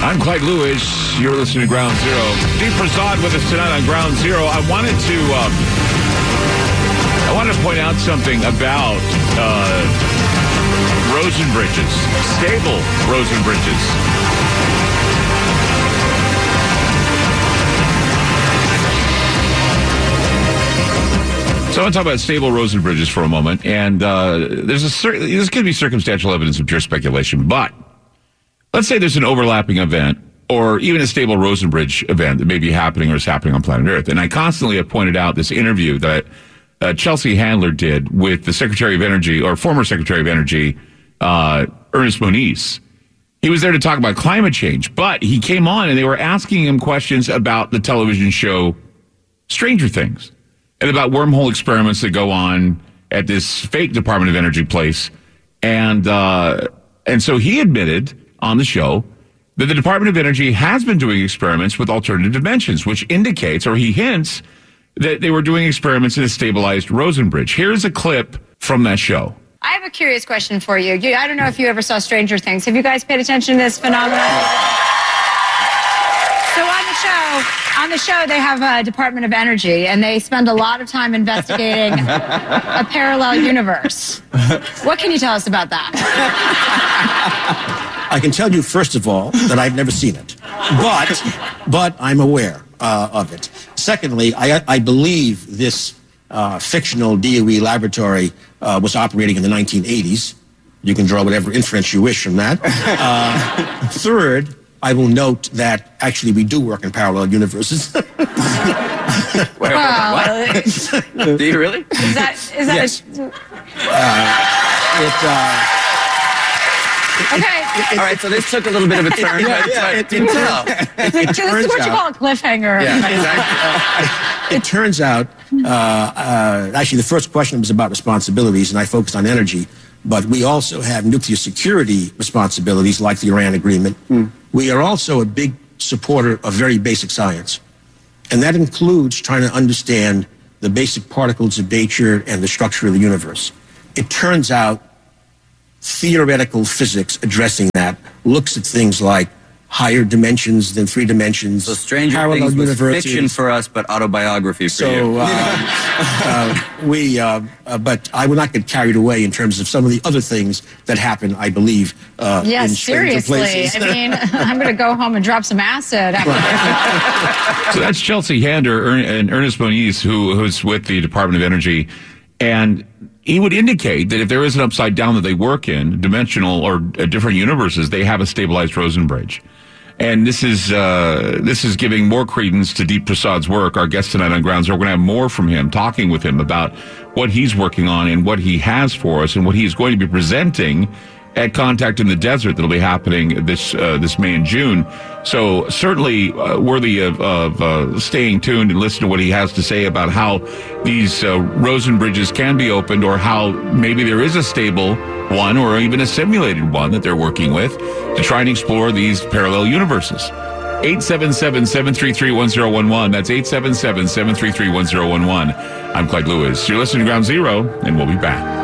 I'm Clyde Lewis. You're listening to Ground Zero. Deep Prasad with us tonight on Ground Zero. I wanted to point out something about Rosen bridges, stable Rosen bridges. So I want to talk about stable Rosen bridges for a moment, and this could be circumstantial evidence of pure speculation, but let's say there's an overlapping event or even a stable Rosen bridge event that may be happening or is happening on planet Earth. And I constantly have pointed out this interview that Chelsea Handler did with the Secretary of Energy, or former Secretary of Energy, Ernest Moniz. He was there to talk about climate change, but he came on and they were asking him questions about the television show Stranger Things and about wormhole experiments that go on at this fake Department of Energy place. And so he admitted on the show that the Department of Energy has been doing experiments with alternative dimensions, which indicates, or he hints, that they were doing experiments in a stabilized Rosen bridge. Here's a clip from that show. I have a curious question for you. I don't know if you ever saw Stranger Things. Have you guys paid attention to this phenomenon? So on the show, they have a Department of Energy, and they spend a lot of time investigating a parallel universe. What can you tell us about that? I can tell you, first of all, that I've never seen it, but I'm aware of it. Secondly, I believe this fictional DOE laboratory was operating in the 1980s. You can draw whatever inference you wish from that. Third, I will note that actually we do work in parallel universes. Wait, what? Do you really? Is that yes. Okay. All right, so this took a little bit of a turn. It This is what you call a cliffhanger. Yeah, exactly. It turns out, actually, the first question was about responsibilities, and I focused on energy. But we also have nuclear security responsibilities, like the Iran agreement. We are also a big supporter of very basic science. And that includes trying to understand the basic particles of nature and the structure of the universe. It turns out theoretical physics addressing that looks at things like higher dimensions than 3 dimensions. So Stranger Things was fiction for us, but autobiography for you. But I will not get carried away in terms of some of the other things that happen, I believe, in stranger places. I mean, I'm going to go home and drop some acid after this. So that's Chelsea Handler and Ernest Moniz, who's with the Department of Energy. And he would indicate that if there is an upside down that they work in, dimensional or different universes, they have a stabilized Rosen bridge. And this is giving more credence to Deep Prasad's work. Our guest tonight on Ground Zero, we're going to have more from him, talking with him about what he's working on and what he has for us and what he's going to be presenting at Contact in the Desert that'll be happening this May and June. So certainly worthy of staying tuned and listening to what he has to say about how these Rosen bridges can be opened, or how maybe there is a stable one or even a simulated one that they're working with to try and explore these parallel universes. 877-733-1011. That's 877-733-1011. I'm Clyde Lewis. You're listening to Ground Zero, and we'll be back.